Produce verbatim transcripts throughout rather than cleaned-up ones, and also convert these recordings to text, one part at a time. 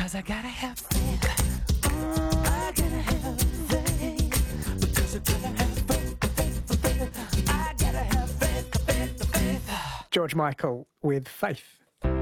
Because I gotta have faith. I gotta have faith. Because I gotta have faith, faith, faith. I gotta have faith, faith, faith. George Michael with Faith.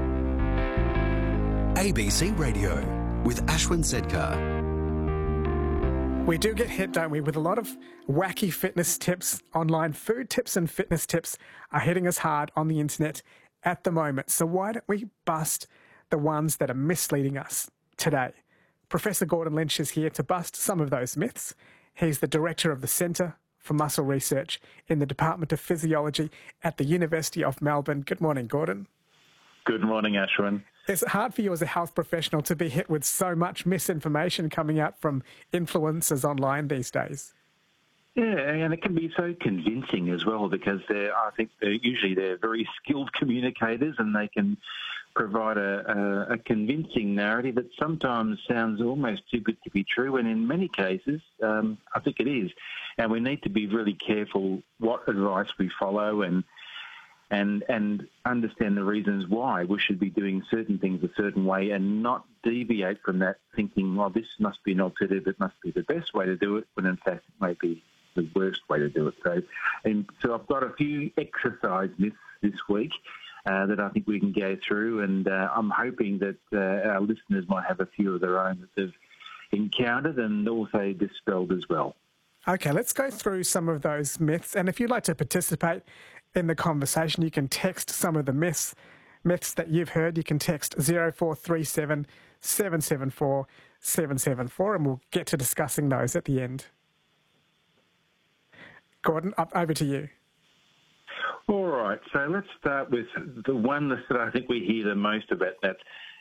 A B C Radio with Ashwin Sedkar. We do get hit, don't we, with a lot of wacky fitness tips. Online food tips and fitness tips are hitting us hard on the internet at the moment. So why don't we bust the ones that are misleading us today? Professor Gordon Lynch is here to bust some of those myths. He's the director of the Centre for Muscle Research in the Department of Physiology at the University of Melbourne. Good morning, Gordon. Good morning, Ashwin. Is it hard for you as a health professional to be hit with so much misinformation coming out from influencers online these days? Yeah, and it can be so convincing as well because they're, I think they're usually they're very skilled communicators and they can provide a, a, a convincing narrative that sometimes sounds almost too good to be true, and in many cases, um, I think it is. And we need to be really careful what advice we follow and and and understand the reasons why we should be doing certain things a certain way and not deviate from that thinking, well, this must be an alternative, it must be the best way to do it, when in fact it may be the worst way to do it. So, and so I've got a few exercise myths this week uh, that I think we can go through, and uh, I'm hoping that uh, our listeners might have a few of their own that they've encountered and also dispelled as well. Okay, let's go through some of those myths, and if you'd like to participate in the conversation, you can text some of the myths myths that you've heard. You can text zero four three seven, seven seven four, seven seven four, and we'll get to discussing those at the end. Gordon, up over to you. All right, so let's start with the one that I think we hear the most about, that's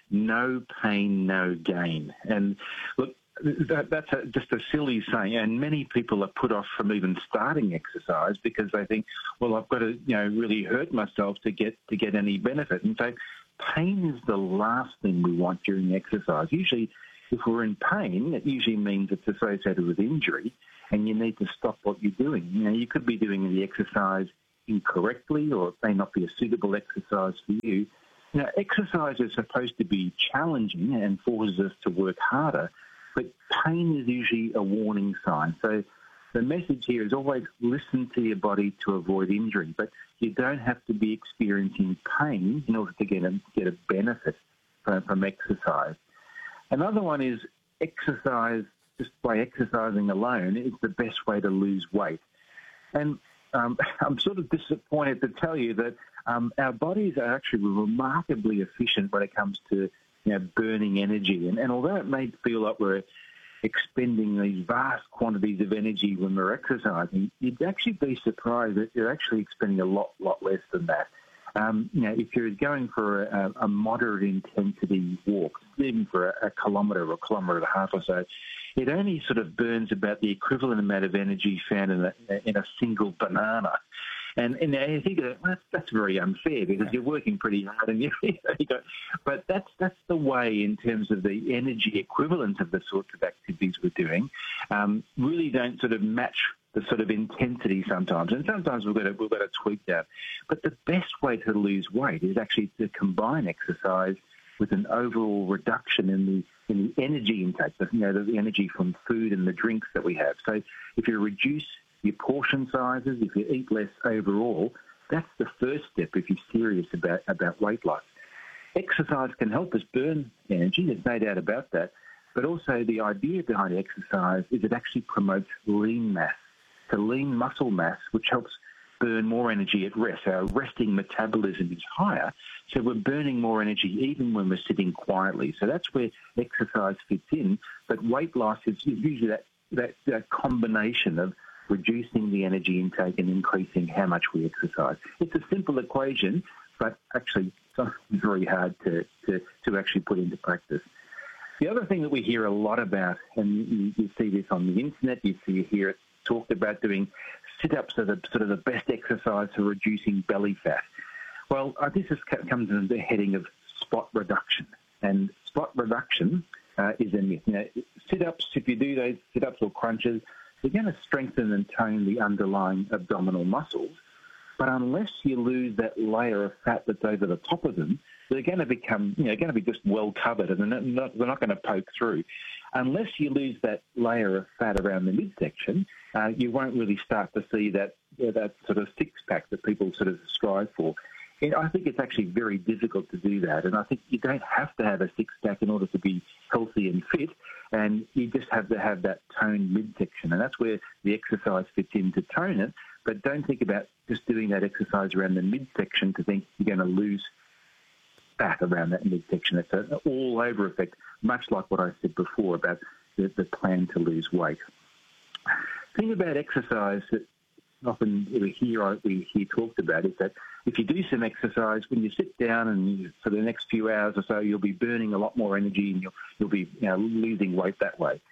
no pain, no gain. And look, that, that's a, just a silly saying, and many people are put off from even starting exercise because they think, well, I've got to, you know, really hurt myself to get to get any benefit. In fact, pain is the last thing we want during exercise. Usually, if we're in pain, it usually means it's associated with injury, and you need to stop what you're doing. You know, you could be doing the exercise incorrectly, or it may not be a suitable exercise for you. You know, exercise is supposed to be challenging and forces us to work harder, but pain is usually a warning sign. So the message here is always listen to your body to avoid injury, but you don't have to be experiencing pain in order to get a, get a benefit from, from exercise. Another one is exercise, just by exercising alone, is the best way to lose weight. And um, I'm sort of disappointed to tell you that um, our bodies are actually remarkably efficient when it comes to, you know, burning energy. And, and although it may feel like we're expending these vast quantities of energy when we're exercising, you'd actually be surprised that you're actually expending a lot, lot less than that. Um, you know, if you're going for a, a moderate intensity walk, even for a, a kilometre or a kilometre and a half or so, it only sort of burns about the equivalent amount of energy found in a, in a single banana. And, and I think that, well, that's, that's very unfair because you're working pretty hard, and you, you go, but that's that's the way in terms of the energy equivalent of the sorts of activities we're doing. Um, really don't sort of match the sort of intensity sometimes, and sometimes we've got to we've got to tweak that. But the best way to lose weight is actually to combine exercise with an overall reduction in the in the energy intake, you know, the energy from food and the drinks that we have. So if you reduce your portion sizes, if you eat less overall, that's the first step if you're serious about, about weight loss. Exercise can help us burn energy, there's no doubt about that, but also the idea behind exercise is it actually promotes lean mass, so lean muscle mass, which helps burn more energy at rest. Our resting metabolism is higher, so we're burning more energy even when we're sitting quietly. So that's where exercise fits in, but weight loss is usually that, that, that combination of reducing the energy intake and increasing how much we exercise. It's a simple equation, but actually it's very hard to, to, to actually put into practice. The other thing that we hear a lot about, and you, you see this on the internet, you see you hear it talked about doing sit-ups are the sort of the best exercise for reducing belly fat. Well, uh, this is, comes under the heading of spot reduction, and spot reduction uh, is a myth. You know, sit-ups, if you do those sit-ups or crunches, they're going to strengthen and tone the underlying abdominal muscles, But unless you lose that layer of fat that's over the top of them, they're going to become, you know, going to be just well covered, and they're not, they're not going to poke through. Unless you lose that layer of fat around the midsection, uh, you won't really start to see that uh, that sort of six-pack that people sort of strive for. And I think it's actually very difficult to do that, and I think you don't have to have a six-pack in order to be healthy and fit, and you just have to have that toned midsection, and that's where the exercise fits in to tone it. But don't think about just doing that exercise around the midsection to think you're going to lose fat around that midsection. It's an all-over effect, much like what I said before about the, the plan to lose weight. The thing about exercise that often we hear, we hear talked about is that if you do some exercise, when you sit down and you, for the next few hours or so, you'll be burning a lot more energy and you'll, you'll be you know, losing weight that way.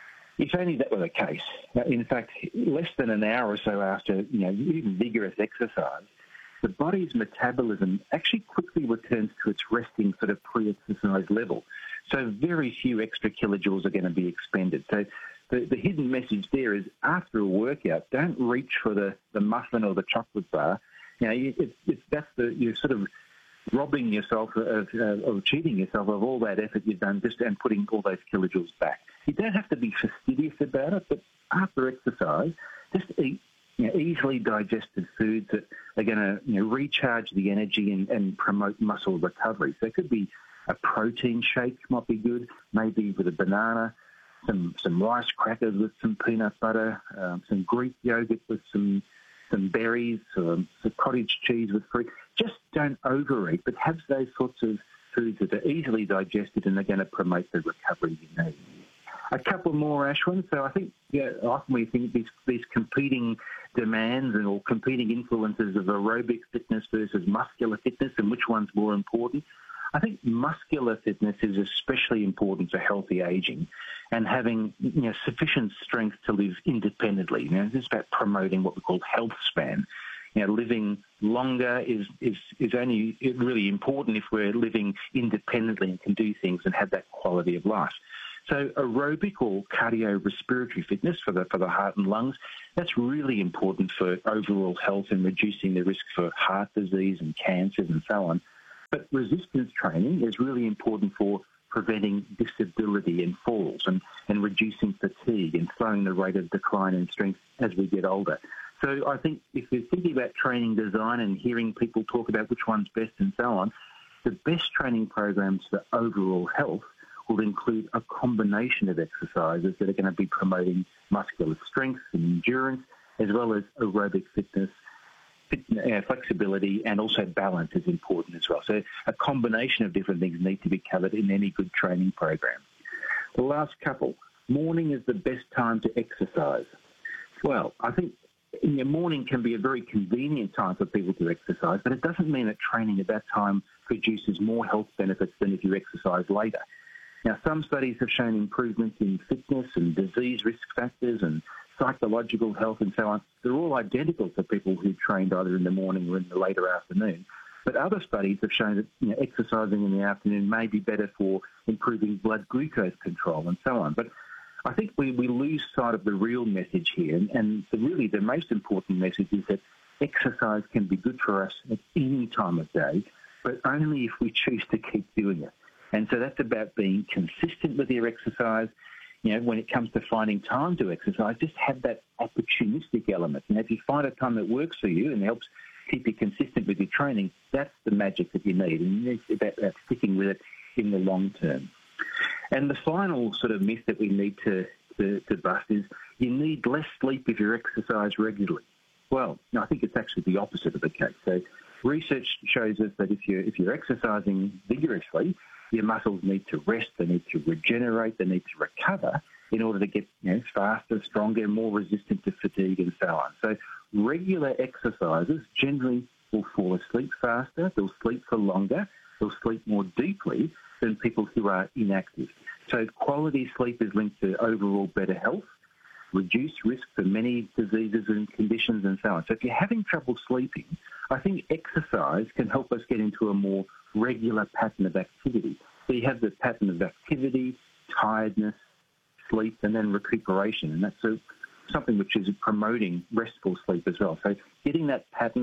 If only that were the case. In fact, less than an hour or so after you know, even vigorous exercise, the body's metabolism actually quickly returns to its resting sort of pre-exercise level. So very few extra kilojoules are going to be expended. So the, the hidden message there is after a workout, don't reach for the, the muffin or the chocolate bar. You know, it, it, that's the, you're sort of robbing yourself of, uh, of cheating yourself of all that effort you've done just and putting all those kilojoules back. You don't have to be fastidious about it, but after exercise, just eat you know, easily digested foods that are going to you know, recharge the energy and, and promote muscle recovery. So it could be a protein shake might be good, maybe with a banana, some some rice crackers with some peanut butter, um, some Greek yogurt with some some berries, um, some cottage cheese with fruit. Just don't overeat, but have those sorts of foods that are easily digested and are going to promote the recovery you need. A couple more, Ashwin. So I think yeah, often we think these, these competing demands and or competing influences of aerobic fitness versus muscular fitness and which one's more important. I think muscular fitness is especially important for healthy aging and having you know, sufficient strength to live independently. You know, it's about promoting what we call health span. You know, living longer is, is, is only really important if we're living independently and can do things and have that quality of life. So aerobic or cardiorespiratory fitness for the for the heart and lungs, that's really important for overall health and reducing the risk for heart disease and cancers and so on. But resistance training is really important for preventing disability and falls and, and reducing fatigue and slowing the rate of decline in strength as we get older. So I think if you're thinking about training design and hearing people talk about which one's best and so on, the best training programs for overall health will include a combination of exercises that are going to be promoting muscular strength and endurance, as well as aerobic fitness, fit, uh, flexibility, and also balance is important as well. So a combination of different things need to be covered in any good training program. The last couple, morning is the best time to exercise. Well, I think in your morning can be a very convenient time for people to exercise, but it doesn't mean that training at that time produces more health benefits than if you exercise later. Now, some studies have shown improvements in fitness and disease risk factors and psychological health and so on. They're all identical for people who trained either in the morning or in the later afternoon. But other studies have shown that you know, exercising in the afternoon may be better for improving blood glucose control and so on. But I think we, we lose sight of the real message here. And, and the, really the most important message is that exercise can be good for us at any time of day, but only if we choose to keep doing it. And so that's about being consistent with your exercise. You know, when it comes to finding time to exercise, just have that opportunistic element. And if you find a time that works for you and helps keep you consistent with your training, that's the magic that you need. And it's about, about sticking with it in the long term. And the final sort of myth that we need to, to, to bust is you need less sleep if you exercise regularly. Well, I think it's actually the opposite of the case. So research shows us that if you're, if you're exercising vigorously, your muscles need to rest, they need to regenerate, they need to recover in order to get you know, faster, stronger, more resistant to fatigue and so on. So regular exercises generally will fall asleep faster, they'll sleep for longer, they'll sleep more deeply than people who are inactive. So quality sleep is linked to overall better health, reduced risk for many diseases and conditions and so on. So if you're having trouble sleeping, I think exercise can help us get into a more regular pattern of activity. So you have the pattern of activity, tiredness, sleep, and then recuperation. And that's a, something which is promoting restful sleep as well. So getting that pattern,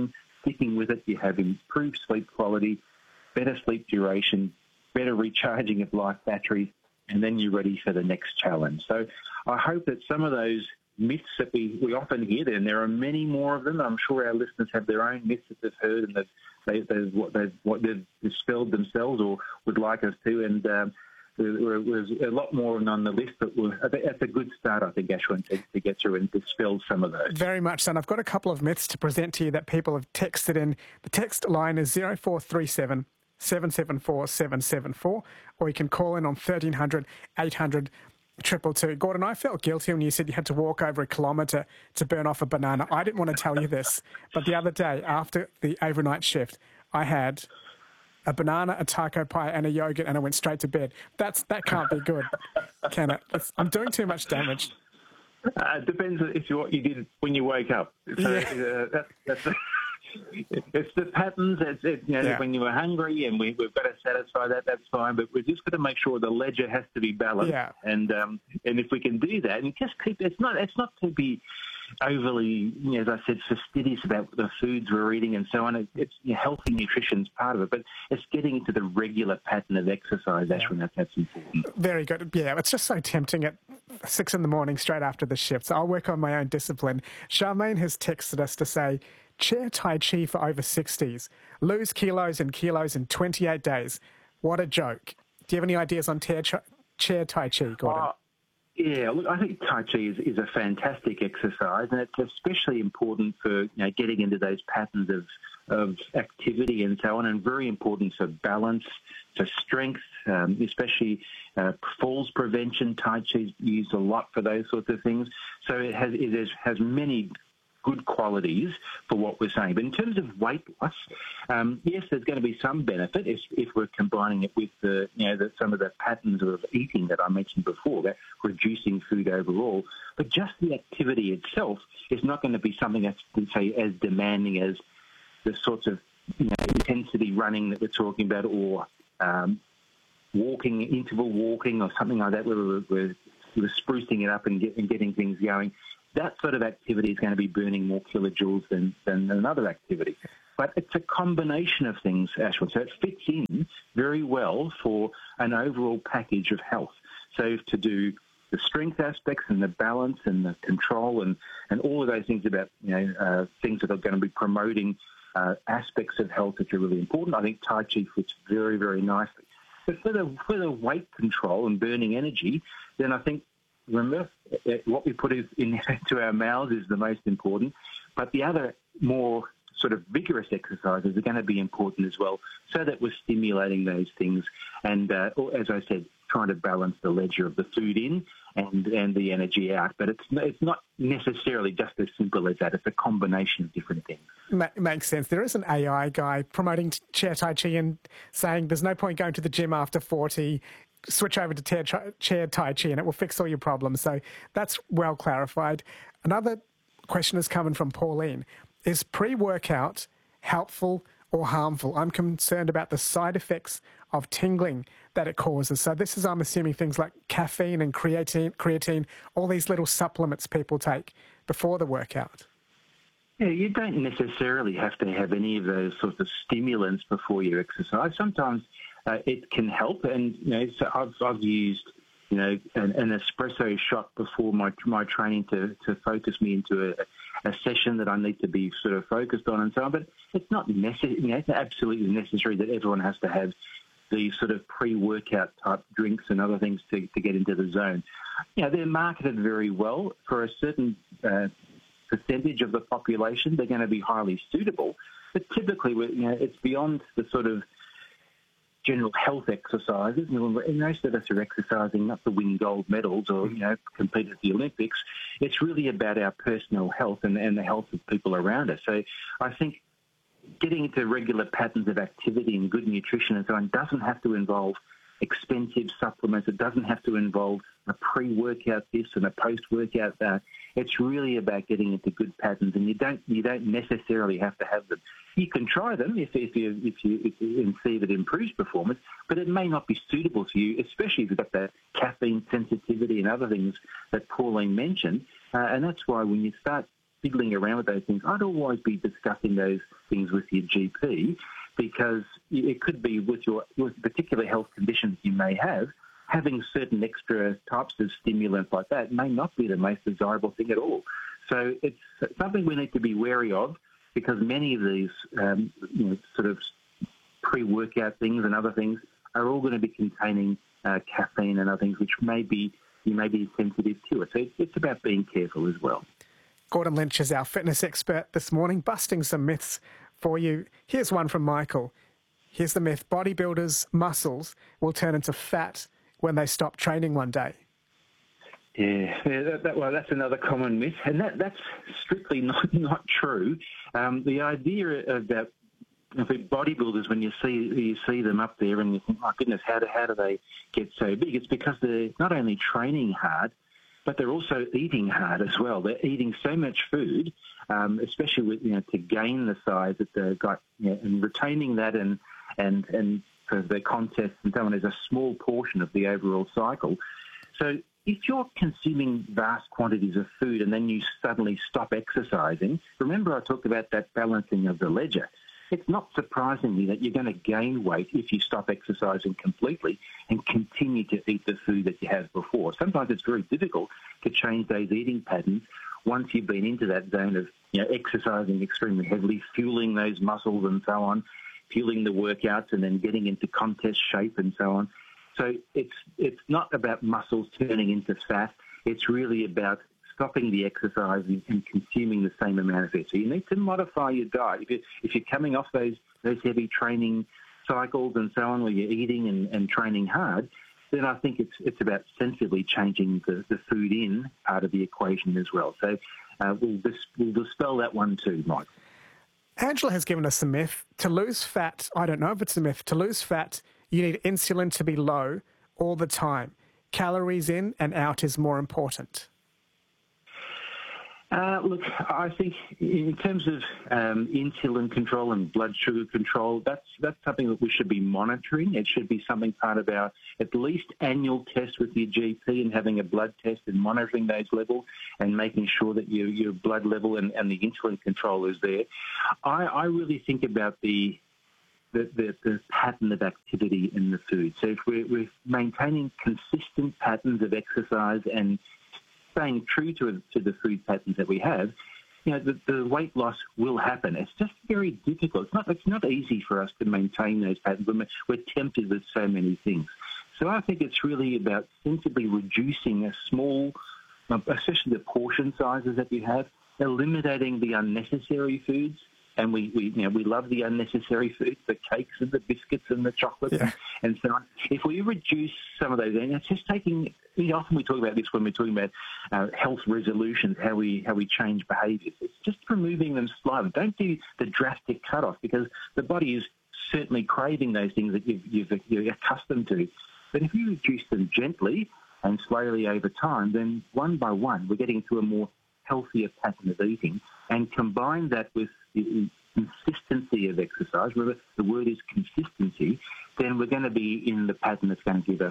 sticking with it, you have improved sleep quality, better sleep duration, better recharging of life batteries, and then you're ready for the next challenge. So I hope that some of those myths that we, we often hear, and there are many more of them. I'm sure our listeners have their own myths that they've heard and they've, they, they've, what they've, what they've dispelled themselves or would like us to. And um, there, there's a lot more on the list, but we're, that's a good start, I think, Ashwin, to, to get through and dispel some of those. Very much so. And I've got a couple of myths to present to you that people have texted in. The text line is zero four three seven, seven seven four, seven seven four, or you can call in on thirteen hundred, eight hundred, Triple two. Gordon, I felt guilty when you said you had to walk over a kilometre to burn off a banana. I didn't want to tell you this, but the other day after the overnight shift, I had a banana, a taco pie, and a yogurt, and I went straight to bed. That's that can't be good, can it? It's, I'm doing too much damage. Uh, it depends if you what you did when you wake up. So Yeah. uh, that, that's. It's the patterns. It's, it, you know, Yeah. when you were hungry, and we, we've got to satisfy that. That's fine, but we've just got to make sure the ledger has to be balanced. Yeah. And um, and if we can do that, and just keep it's not it's not to be overly, you know, as I said, fastidious about the foods we're eating and so on. It, it's you know, healthy nutrition's part of it, but it's getting into the regular pattern of exercise. That's when that, that's important. Very good. Yeah, it's just so tempting at six in the morning straight after the shift. So I'll work on my own discipline. Charmaine has texted us to say, chair Tai Chi for over sixties. Lose kilos and kilos in twenty-eight days. What a joke. Do you have any ideas on chair, chair Tai Chi, Gordon? Uh, yeah, look, I think Tai Chi is, is a fantastic exercise, and it's especially important for you know, getting into those patterns of, of activity and so on, and very important for balance, for strength, um, especially uh, falls prevention. Tai Chi is used a lot for those sorts of things. So it has, it has, has many good qualities for what we're saying. But in terms of weight loss, um, yes, there's going to be some benefit if, if we're combining it with the, you know, the, some of the patterns of eating that I mentioned before, that reducing food overall. But just the activity itself is not going to be something that's, say, as demanding as the sorts of you know, intensity running that we're talking about, or um, walking, interval walking, or something like that, where we're, we're, we're sprucing it up and, get, and getting things going. That sort of activity is going to be burning more kilojoules than, than another activity. But it's a combination of things, Ashwin. So it fits in very well for an overall package of health. So to do the strength aspects and the balance and the control and, and all of those things about, you know, uh, things that are going to be promoting uh, aspects of health that are really important, I think Tai Chi fits very, very nicely. But for the, for the weight control and burning energy, then I think remember, what we put into our mouths is the most important, but the other more sort of vigorous exercises are going to be important as well, so that we're stimulating those things and, uh, as I said, trying to balance the ledger of the food in and, and the energy out. But it's it's not necessarily just as simple as that. It's a combination of different things. Ma- makes sense. There is an A I guy promoting chair Tai Chi and saying there's no point going to the gym after forty. Switch over to chair, chair Tai Chi and it will fix all your problems. So that's well clarified. Another question is coming from Pauline. Is pre-workout helpful or harmful? I'm concerned about the side effects of tingling that it causes. So this is, I'm assuming, things like caffeine and creatine, creatine, all these little supplements people take before the workout. Yeah, you don't necessarily have to have any of those sorts of stimulants before you exercise. Sometimes uh, it can help, and you know, so I've I've used you know an, an espresso shot before my my training to, to focus me into a, a session that I need to be sort of focused on and so on. But it's not necessary. You know, it's absolutely necessary that everyone has to have these sort of pre-workout type drinks and other things to, to get into the zone. You know, they're marketed very well for a certain Uh, percentage of the population. They're going to be highly suitable, but typically, you know, it's beyond the sort of general health exercises. And most of us are exercising not to win gold medals or you know compete at the Olympics. It's really about our personal health and, and the health of people around us. So I think getting into regular patterns of activity and good nutrition and so on doesn't have to involve expensive supplements. It doesn't have to involve a pre-workout this and a post-workout that. It's really about getting into good patterns, and you don't you don't necessarily have to have them. You can try them if if you if you, if you and see that it improves performance, but it may not be suitable for you, especially if you've got that caffeine sensitivity and other things that Pauline mentioned. Uh, and that's why when you start fiddling around with those things, I'd always be discussing those things with your G P, because it could be with your with particular health conditions you may have, having certain extra types of stimulants like that may not be the most desirable thing at all. So it's something we need to be wary of, because many of these um, you know, sort of pre-workout things and other things are all going to be containing uh, caffeine and other things which may be, you may be sensitive to it. So it's, it's about being careful as well. Gordon Lynch is our fitness expert this morning, busting some myths for you. Here's one from Michael. Here's the myth: bodybuilders' muscles will turn into fat when they stop training one day. Yeah, yeah that, that, well, that's another common myth, and that, that's strictly not, not true. Um, the idea of that, if bodybuilders, when you see you see them up there and you think, my goodness, how do, how do they get so big? It's because they're not only training hard, but they're also eating hard as well. They're eating so much food, um, especially with, you know, to gain the size that they've got, you know, and retaining that and and and for the contests and so on is a small portion of the overall cycle. So if you're consuming vast quantities of food and then you suddenly stop exercising, remember I talked about that balancing of the ledger. It's not surprisingly that you're going to gain weight if you stop exercising completely and continue to eat the food that you had before. Sometimes it's very difficult to change those eating patterns once you've been into that zone of, you know, exercising extremely heavily, fueling those muscles and so on, fueling the workouts and then getting into contest shape and so on. So it's it's not about muscles turning into fat. It's really about stopping the exercise and consuming the same amount of it. So you need to modify your diet. If, you, if you're coming off those those heavy training cycles and so on, where you're eating and, and training hard, then I think it's it's about sensibly changing the, the food in part of the equation as well. So uh, we'll, dis, we'll dispel that one too, Mike. Angela has given us a myth. To lose fat, I don't know if it's a myth, to lose fat, you need insulin to be low all the time. Calories in and out is more important. Uh, look, I think in terms of um, insulin control and blood sugar control, that's that's something that we should be monitoring. It should be something part of our at least annual test with your G P, and having a blood test and monitoring those levels and making sure that your your blood level and, and the insulin control is there. I, I really think about the The, the, the pattern of activity in the food. So if we're, we're maintaining consistent patterns of exercise and staying true to, to the food patterns that we have, you know, the, the weight loss will happen. It's just very difficult. It's not, it's not easy for us to maintain those patterns. We're, we're tempted with so many things. So I think it's really about sensibly reducing a small, especially the portion sizes that you have, eliminating the unnecessary foods. And we, we, you know, we love the unnecessary foods, the cakes and the biscuits and the chocolates yeah. and, and so on. If we reduce some of those, and it's just taking, you know, often we talk about this when we're talking about uh, health resolutions, how we how we change behaviours. It's just removing them slightly. Don't do the drastic cut-off, because the body is certainly craving those things that you've, you've, you're accustomed to. But if you reduce them gently and slowly over time, then one by one we're getting to a more healthier pattern of eating, and combine that with the consistency of exercise, remember the word is consistency, then we're going to be in the pattern that's going to give us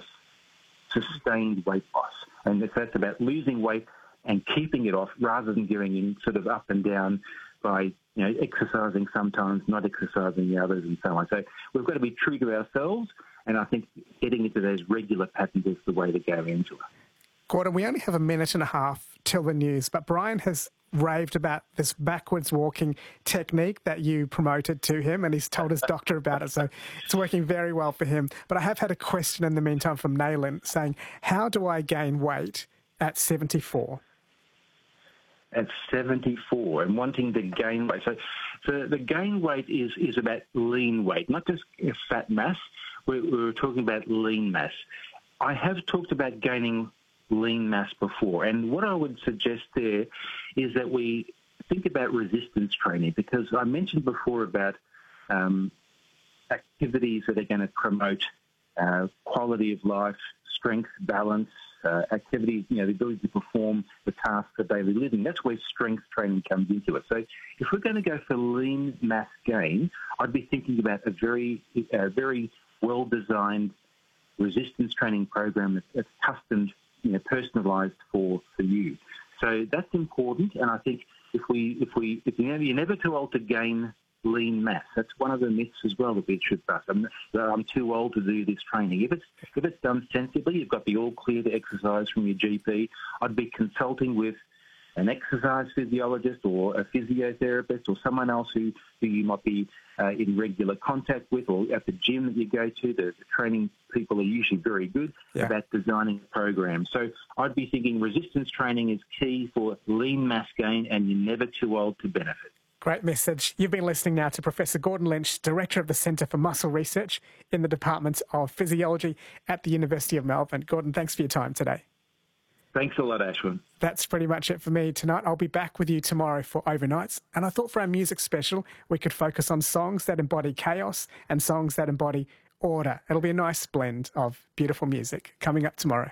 sustained weight loss. And if that's about losing weight and keeping it off rather than going in sort of up and down by, you know, exercising sometimes, not exercising the others and so on. So we've got to be true to ourselves, and I think getting into those regular patterns is the way to go into it. Gordon, we only have a minute and a half till the news, but Brian has raved about this backwards walking technique that you promoted to him, and he's told his doctor about it, so it's working very well for him. But I have had a question in the meantime from Naylin saying, how do I gain weight at seventy-four? At seventy-four and wanting to gain weight. So, so the gain weight is, is about lean weight, not just fat mass. We're, we're talking about lean mass. I have talked about gaining lean mass before, and what I would suggest there is that we think about resistance training, because I mentioned before about um, activities that are going to promote uh, quality of life, strength, balance, uh, activities, you know, the ability to perform the tasks of daily living. That's where strength training comes into it. So if we're going to go for lean mass gain, I'd be thinking about a very, uh, very well-designed resistance training program that's custom, you know, personalised for, for you. So that's important, and I think if we if we if you're never too old to gain lean mass. That's one of the myths as well that we should bust. I'm, I'm too old to do this training. If it's if it's done sensibly, you've got the all clear to exercise from your G P. I'd be consulting with an exercise physiologist or a physiotherapist or someone else who, who you might be uh, in regular contact with, or at the gym that you go to. The, the training people are usually very good yeah. about designing a program. So I'd be thinking resistance training is key for lean mass gain, and you're never too old to benefit. Great message. You've been listening now to Professor Gordon Lynch, Director of the Centre for Muscle Research in the Department of Physiology at the University of Melbourne. Gordon, thanks for your time today. Thanks a lot, Ashwin. That's pretty much it for me tonight. I'll be back with you tomorrow for Overnights. And I thought for our music special, we could focus on songs that embody chaos and songs that embody order. It'll be a nice blend of beautiful music coming up tomorrow.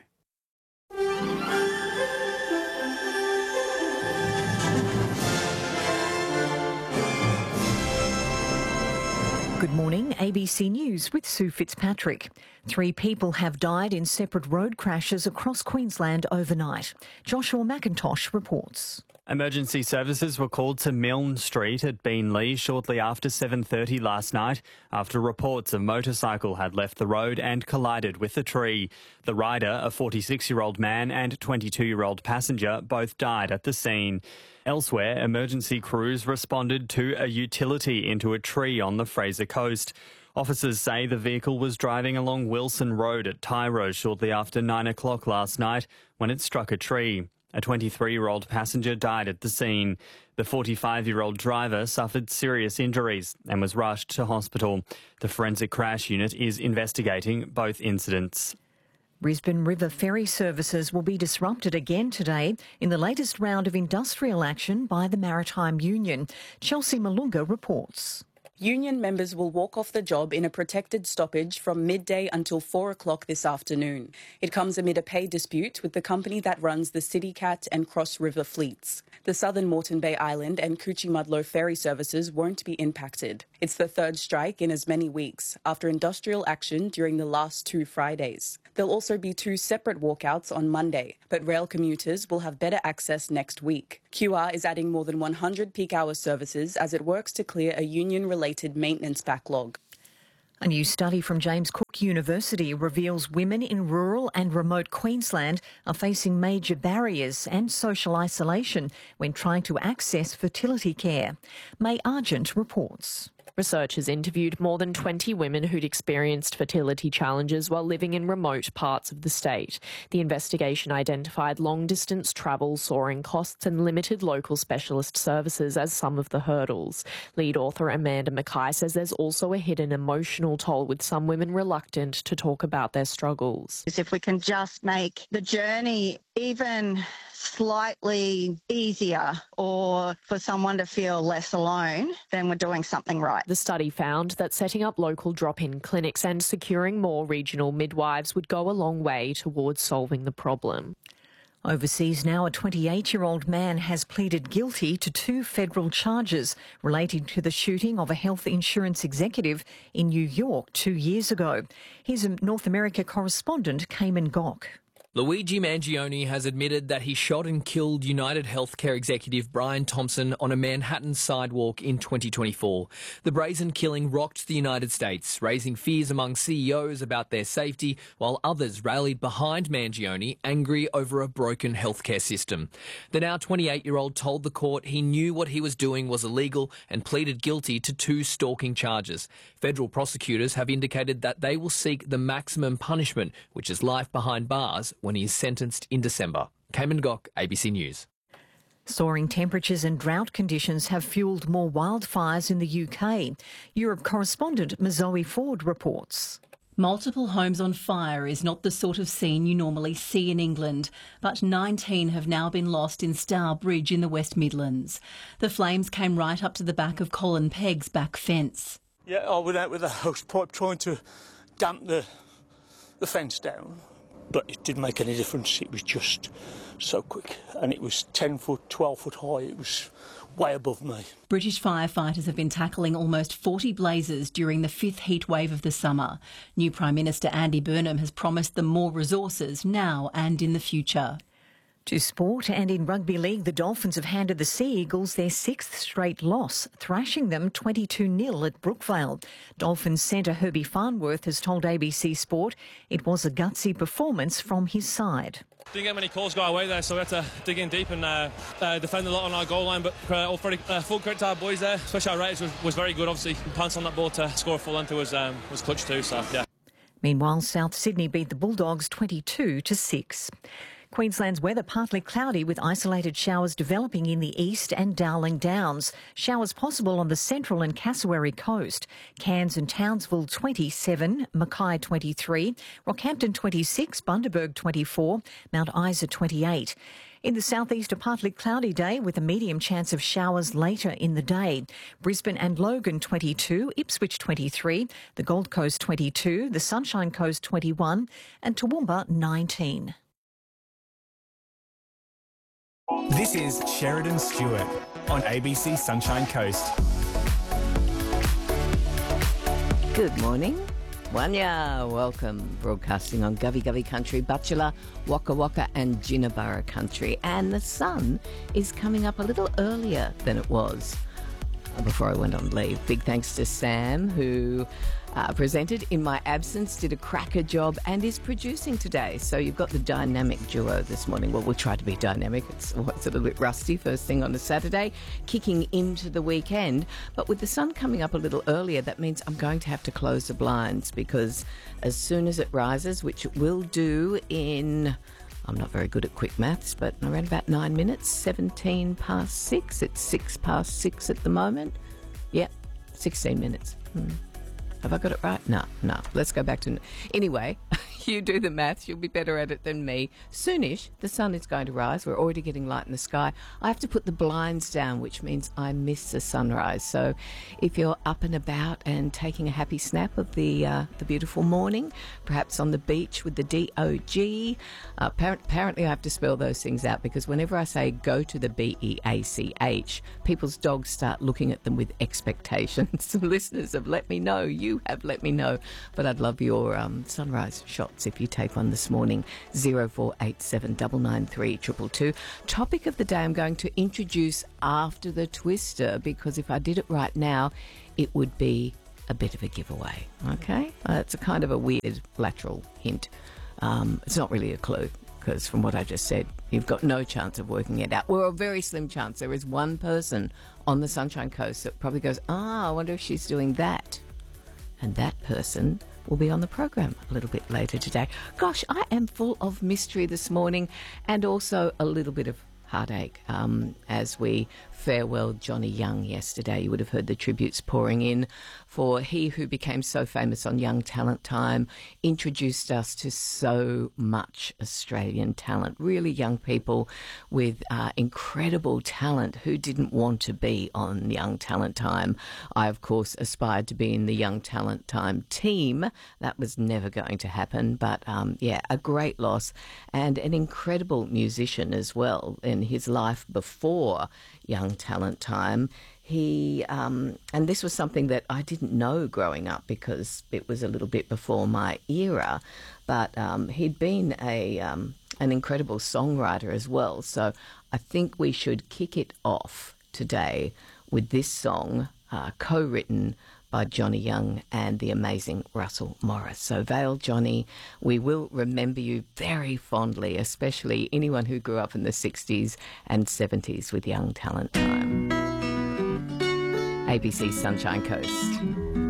Good morning, A B C News with Sue Fitzpatrick. Three people have died in separate road crashes across Queensland overnight. Joshua McIntosh reports. Emergency services were called to Milne Street at Beenleigh shortly after seven thirty last night after reports a motorcycle had left the road and collided with a tree. The rider, a forty-six-year-old man, and twenty-two-year-old passenger both died at the scene. Elsewhere, emergency crews responded to a utility into a tree on the Fraser Coast. Officers say the vehicle was driving along Wilson Road at Tyro shortly after nine o'clock last night when it struck a tree. A twenty-three-year-old passenger died at the scene. The forty-five-year-old driver suffered serious injuries and was rushed to hospital. The Forensic Crash Unit is investigating both incidents. Brisbane River ferry services will be disrupted again today in the latest round of industrial action by the Maritime Union. Chelsea Malunga reports. Union members will walk off the job in a protected stoppage from midday until four o'clock this afternoon. It comes amid a pay dispute with the company that runs the CityCat and Cross River fleets. The Southern Moreton Bay Island and Coochie-Mudlow ferry services won't be impacted. It's the third strike in as many weeks after industrial action during the last two Fridays. There'll also be two separate walkouts on Monday, but rail commuters will have better access next week. Q R is adding more than one hundred peak hour services as it works to clear a union-related maintenance backlog. A new study from James Cook University reveals women in rural and remote Queensland are facing major barriers and social isolation when trying to access fertility care. May Argent reports. Researchers interviewed more than twenty women who'd experienced fertility challenges while living in remote parts of the state. The investigation identified long-distance travel, soaring costs and limited local specialist services as some of the hurdles. Lead author Amanda Mackay says there's also a hidden emotional toll, with some women reluctant to talk about their struggles. If we can just make the journey even slightly easier, or for someone to feel less alone, then we're doing something right. The study found that setting up local drop-in clinics and securing more regional midwives would go a long way towards solving the problem. Overseas now, a twenty-eight-year-old man has pleaded guilty to two federal charges relating to the shooting of a health insurance executive in New York two years ago. Here's North America correspondent Cayman Gok. Luigi Mangione has admitted that he shot and killed United Healthcare executive Brian Thompson on a Manhattan sidewalk in twenty twenty-four. The brazen killing rocked the United States, raising fears among C E Os about their safety, while others rallied behind Mangione, angry over a broken healthcare system. The now twenty-eight-year-old told the court he knew what he was doing was illegal and pleaded guilty to two stalking charges. Federal prosecutors have indicated that they will seek the maximum punishment, which is life behind bars, when he is sentenced in December. Cayman Gok, A B C News. Soaring temperatures and drought conditions have fuelled more wildfires in the U K. Europe correspondent Mazoe Ford reports. Multiple homes on fire is not the sort of scene you normally see in England, but nineteen have now been lost in Stour Bridge in the West Midlands. The flames came right up to the back of Colin Pegg's back fence. Yeah, I went out with a hose pipe trying to damp the, the fence down. But it didn't make any difference. It was just so quick. And it was ten foot, twelve foot high. It was way above me. British firefighters have been tackling almost forty blazes during the fifth heat wave of the summer. New Prime Minister Andy Burnham has promised them more resources now and in the future. To sport, and in rugby league, the Dolphins have handed the Sea Eagles their sixth straight loss, thrashing them twenty-two nil at Brookvale. Dolphins centre Herbie Farnworth has told A B C Sport it was a gutsy performance from his side. Didn't get many calls go our way there, so we had to dig in deep and uh, uh, defend a lot on our goal line. But uh, all pretty, uh, full credit to our boys there, especially our ratings was, was very good. Obviously, pounce on that ball to score a full length was um, was clutch too. So yeah. Meanwhile, South Sydney beat the Bulldogs twenty-two to six. Queensland's weather partly cloudy with isolated showers developing in the east and Darling Downs. Showers possible on the central and Cassowary coast. Cairns and Townsville twenty-seven, Mackay twenty-three, Rockhampton twenty-six, Bundaberg twenty-four, Mount Isa twenty-eight. In the southeast, a partly cloudy day with a medium chance of showers later in the day. Brisbane and Logan twenty-two, Ipswich twenty-three, the Gold Coast twenty-two, the Sunshine Coast twenty-one and Toowoomba nineteen. This is Sheridan Stewart on A B C Sunshine Coast. Good morning. Wanya, welcome. Broadcasting on Gubby Gubby Country, Butchulla, Waka Waka and Jinnaburra Country. And the sun is coming up a little earlier than it was before I went on leave. Big thanks to Sam, who uh, presented in my absence, did a cracker job and is producing today. So you've got the dynamic duo this morning. Well, we'll try to be dynamic. It's, well, it's a little bit rusty first thing on a Saturday, kicking into the weekend. But with the sun coming up a little earlier, that means I'm going to have to close the blinds because as soon as it rises, which it will do in... I'm not very good at quick maths, but around about nine minutes, seventeen past six. It's six past six at the moment. Yep, sixteen minutes. Hmm. Have I got it right? No, no. Let's go back to... Anyway, you do the maths. You'll be better at it than me. Soonish, the sun is going to rise. We're already getting light in the sky. I have to put the blinds down, which means I miss the sunrise. So if you're up and about and taking a happy snap of the uh, the beautiful morning, perhaps on the beach with the D O G, uh, apparently I have to spell those things out because whenever I say go to the B E A C H, people's dogs start looking at them with expectations. Some listeners have let me know. You have let me know. But I'd love your um, sunrise shots if you take one this morning. zero four eight seven nine nine three two two two. Topic of the day I'm going to introduce after the twister because if I did it right now, it would be a bit of a giveaway. Okay? Uh, it's a kind of a weird lateral hint. Um, it's not really a clue because from what I just said, you've got no chance of working it out. Well, a very slim chance. There is one person on the Sunshine Coast that probably goes, ah, I wonder if she's doing that. And that person will be on the program a little bit later today. Gosh, I am full of mystery this morning and also a little bit of heartache um, as we farewelled Johnny Young yesterday. You would have heard the tributes pouring in for he who became so famous on Young Talent Time, introduced us to so much Australian talent, really young people with uh, incredible talent who didn't want to be on Young Talent Time. I, of course, aspired to be in the Young Talent Time team. That was never going to happen, but um, yeah, a great loss and an incredible musician as well in his life before Young Talent Time. He, um, and this was something that I didn't know growing up because it was a little bit before my era, but um, he'd been a um, an incredible songwriter as well. So I think we should kick it off today with this song, uh, co-written by Johnny Young and the amazing Russell Morris. So Vale, Johnny, we will remember you very fondly, especially anyone who grew up in the sixties and seventies with Young Talent Time. A B C Sunshine Coast.